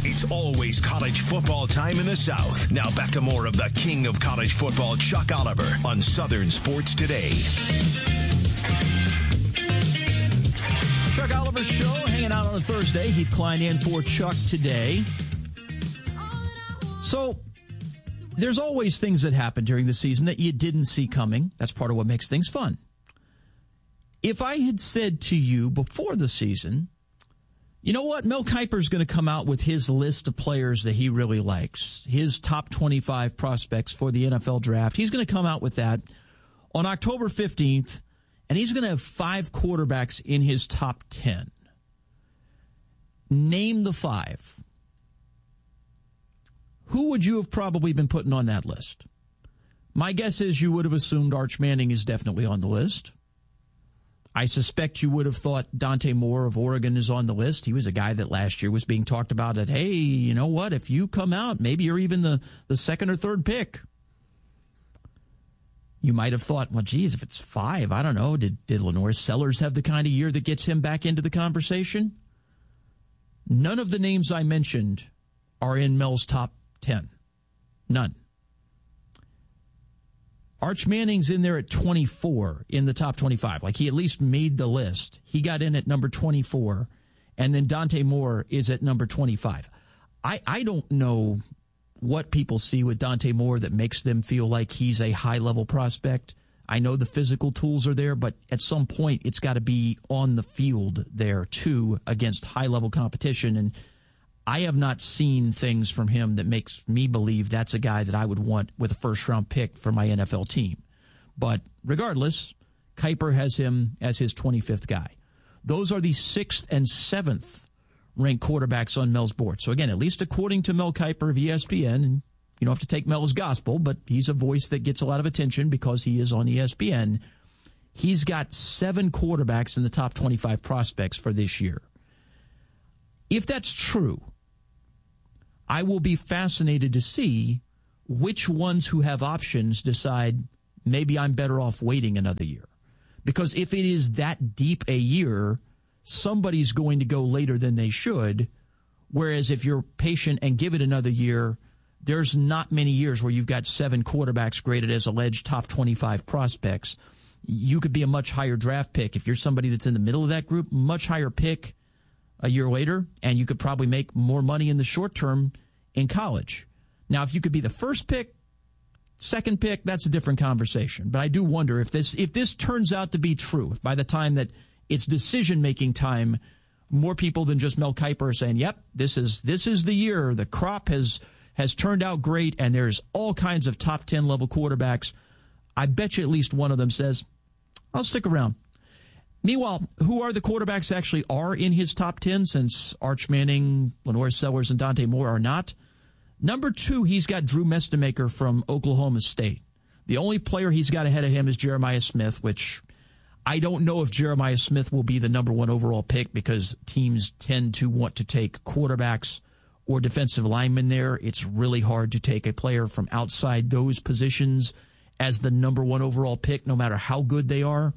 It's always college football time in the South. Now back to more of the king of college football, Chuck Oliver, on Southern Sports Today. Chuck Oliver Show, hanging out on a Thursday. Heath Klein in for Chuck today. So, there's always things that happen during the season that you didn't see coming. That's part of what makes things fun. If I had said to you before the season, you know what, Mel Kiper's going to come out with his list of players that he really likes, his top 25 prospects for the NFL draft. He's going to come out with that on October 15th, and he's going to have 5 quarterbacks in his top 10. Name the 5. Who would you have probably been putting on that list? My guess is you would have assumed Arch Manning is definitely on the list. I suspect you would have thought Dante Moore of Oregon is on the list. He was a guy that last year was being talked about that, hey, you know what, if you come out, maybe you're even the second or third pick. You might have thought, well, geez, if it's 5, I don't know, did Lenore Sellers have the kind of year that gets him back into the conversation? None of the names I mentioned are in Mel's top 10. None. Arch Manning's in there at 24 in the top 25. Like, he at least made the list. He got in at number 24, and then Dante Moore is at number 25. I don't know what people see with Dante Moore that makes them feel like he's a high-level prospect. I know the physical tools are there, but at some point it's got to be on the field there, too, against high-level competition. And I have not seen things from him that makes me believe that's a guy that I would want with a first-round pick for my NFL team. But regardless, Kiper has him as his 25th guy. Those are the 6th and 7th ranked quarterbacks on Mel's board. So again, at least according to Mel Kiper of ESPN, and you don't have to take Mel as gospel, but he's a voice that gets a lot of attention because he is on ESPN. He's got 7 quarterbacks in the top 25 prospects for this year. If that's true, I will be fascinated to see which ones who have options decide maybe I'm better off waiting another year. Because if it is that deep a year, somebody's going to go later than they should. Whereas if you're patient and give it another year, there's not many years where you've got 7 quarterbacks graded as alleged top 25 prospects. You could be a much higher draft pick. If you're somebody that's in the middle of that group, much higher pick a year later, and you could probably make more money in the short term in college. Now, if you could be the first pick, second pick, that's a different conversation. But I do wonder if this turns out to be true, if by the time that it's decision-making time, more people than just Mel Kiper are saying, yep, this is the year. The crop has turned out great, and there's all kinds of top 10 level quarterbacks. I bet you at least one of them says, I'll stick around. Meanwhile, who are the quarterbacks that actually are in his top 10, since Arch Manning, Lenore Sellers, and Dante Moore are not? Number 2, he's got Drew Mestemaker from Oklahoma State. The only player he's got ahead of him is Jeremiah Smith, which I don't know if Jeremiah Smith will be the number 1 overall pick because teams tend to want to take quarterbacks or defensive linemen there. It's really hard to take a player from outside those positions as the number 1 overall pick, no matter how good they are.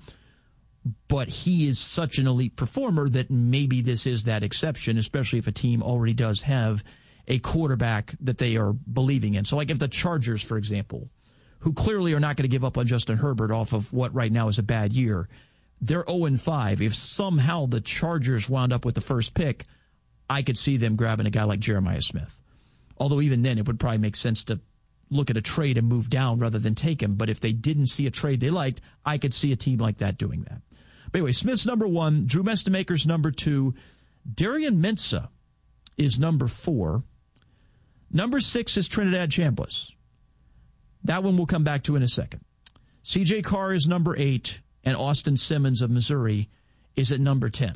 But he is such an elite performer that maybe this is that exception, especially if a team already does have a quarterback that they are believing in. So like if the Chargers, for example, who clearly are not going to give up on Justin Herbert off of what right now is a bad year, they're 0-5. If somehow the Chargers wound up with the first pick, I could see them grabbing a guy like Jeremiah Smith. Although even then it would probably make sense to look at a trade and move down rather than take him. But if they didn't see a trade they liked, I could see a team like that doing that. But anyway, Smith's number 1, Drew Mestemaker's number 2, Darian Mensah is number 4. Number 6 is Trinidad Chambliss. That one we'll come back to in a second. C.J. Carr is number 8, and Austin Simmons of Missouri is at number 10.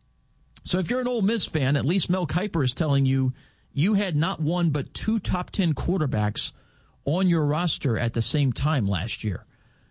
So if you're an Ole Miss fan, at least Mel Kiper is telling you you had not 1 but 2 top 10 quarterbacks on your roster at the same time last year.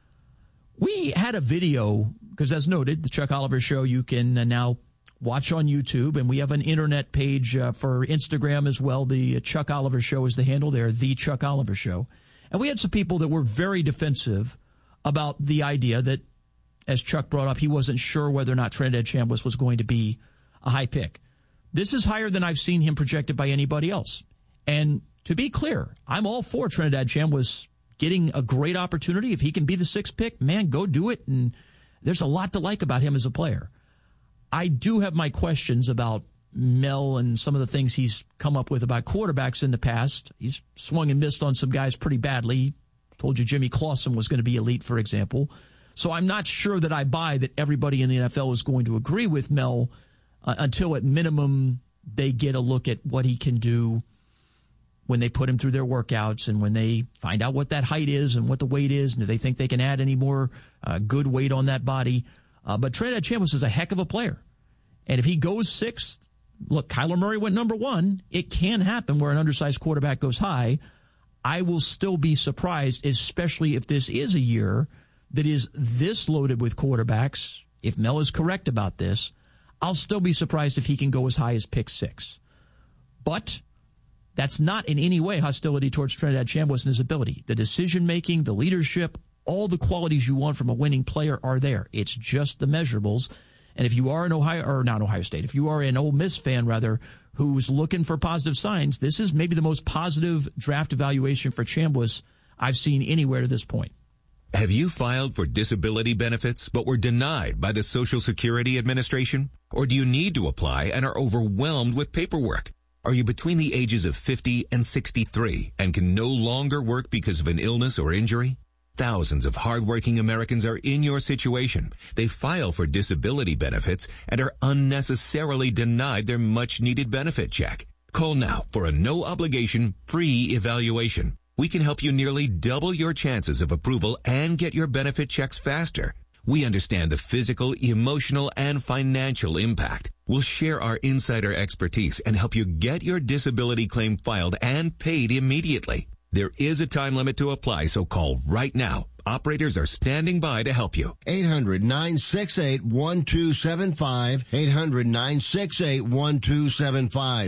We had a video, because as noted, the Chuck Oliver Show you can now watch on YouTube, and we have an internet page for Instagram as well. The Chuck Oliver Show is the handle there, The Chuck Oliver Show. And we had some people that were very defensive about the idea that, as Chuck brought up, he wasn't sure whether or not Trinidad Chambliss was going to be a high pick. This is higher than I've seen him projected by anybody else. And to be clear, I'm all for Trinidad Chambliss getting a great opportunity. If he can be the 6th pick, man, go do it. And there's a lot to like about him as a player. I do have my questions about Mel and some of the things he's come up with about quarterbacks in the past. He's swung and missed on some guys pretty badly. Told you Jimmy Clausen was going to be elite, for example. So I'm not sure that I buy that everybody in the NFL is going to agree with Mel until at minimum they get a look at what he can do when they put him through their workouts and when they find out what that height is and what the weight is and do they think they can add any more good weight on that body. But Trinidad Chambliss is a heck of a player. And if he goes 6th, look, Kyler Murray went number 1. It can happen where an undersized quarterback goes high. I will still be surprised, especially if this is a year that is this loaded with quarterbacks. If Mel is correct about this, I'll still be surprised if he can go as high as pick 6. But that's not in any way hostility towards Trinidad Chambliss and his ability. The decision-making, the leadership, all the qualities you want from a winning player are there. It's just the measurables. And if you are an if you are an Ole Miss fan, rather, who's looking for positive signs, this is maybe the most positive draft evaluation for Chambliss I've seen anywhere to this point. Have you filed for disability benefits but were denied by the Social Security Administration? Or do you need to apply and are overwhelmed with paperwork? Are you between the ages of 50 and 63 and can no longer work because of an illness or injury? Thousands of hardworking Americans are in your situation. They file for disability benefits and are unnecessarily denied their much-needed benefit check. Call now for a no-obligation, free evaluation. We can help you nearly double your chances of approval and get your benefit checks faster. We understand the physical, emotional, and financial impact. We'll share our insider expertise and help you get your disability claim filed and paid immediately. There is a time limit to apply, so call right now. Operators are standing by to help you. 800-968-1275. 800-968-1275.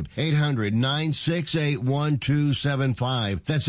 800-968-1275. That's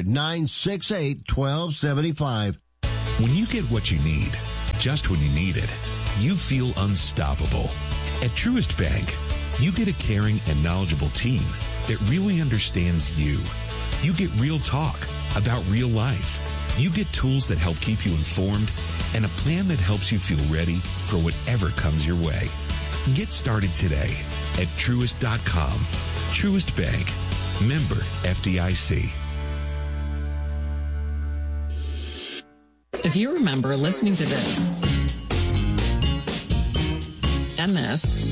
800-968-1275. When you get what you need, just when you need it, you feel unstoppable. At Truist Bank, you get a caring and knowledgeable team that really understands you. You get real talk about real life. You get tools that help keep you informed and a plan that helps you feel ready for whatever comes your way. Get started today at Truist.com. Truist Bank. Member FDIC. If you remember listening to this and this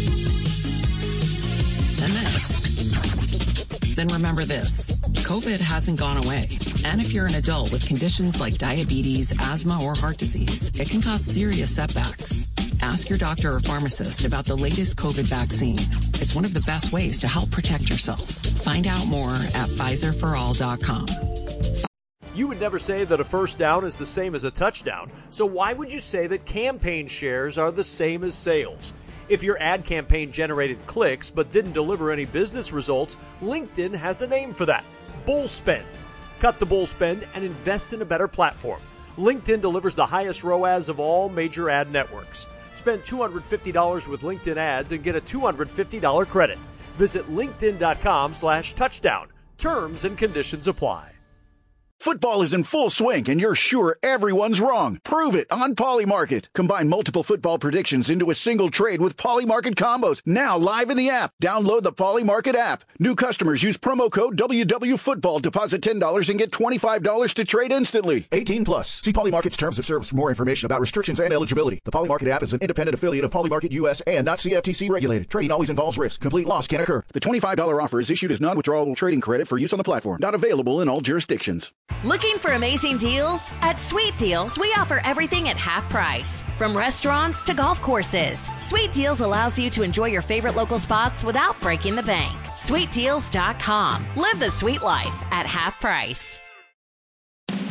and this, then remember this. COVID hasn't gone away. And if you're an adult with conditions like diabetes, asthma, or heart disease, it can cause serious setbacks. Ask your doctor or pharmacist about the latest COVID vaccine. It's one of the best ways to help protect yourself. Find out more at PfizerForAll.com. You would never say that a first down is the same as a touchdown, so why would you say that campaign shares are the same as sales? If your ad campaign generated clicks but didn't deliver any business results, LinkedIn has a name for that: bull spend. Cut the bull spend and invest in a better platform. LinkedIn delivers the highest ROAS of all major ad networks. Spend $250 with LinkedIn ads and get a $250 credit. Visit linkedin.com/touchdown. Terms and conditions apply. Football is in full swing, and you're sure everyone's wrong. Prove it on Polymarket. Combine multiple football predictions into a single trade with Polymarket combos. Now live in the app. Download the Polymarket app. New customers use promo code WWFootball. Deposit $10 and get $25 to trade instantly. 18 plus. See Polymarket's terms of service for more information about restrictions and eligibility. The Polymarket app is an independent affiliate of Polymarket US and not CFTC regulated. Trading always involves risk. Complete loss can occur. The $25 offer is issued as non-withdrawable trading credit for use on the platform. Not available in all jurisdictions. Looking for amazing deals? At Sweet Deals, we offer everything at half price. From restaurants to golf courses, Sweet Deals allows you to enjoy your favorite local spots without breaking the bank. SweetDeals.com. Live the sweet life at half price.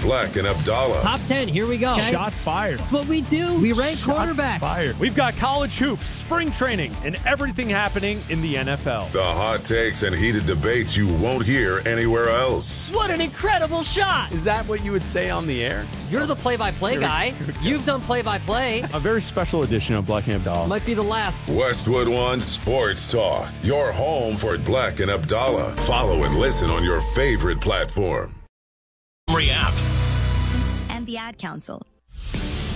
Black and Abdallah. Top 10, here we go. Okay. Shots fired. That's what we do. We rank quarterbacks. Fired. We've got college hoops, spring training, and everything happening in the NFL. The hot takes and heated debates you won't hear anywhere else. What an incredible shot. Is that what you would say on the air? You're the play-by-play guy. You've done play-by-play. A very special edition of Black and Abdallah. Might be the last. Westwood One Sports Talk. Your home for Black and Abdallah. Follow and listen on your favorite platform. App. And the Ad Council.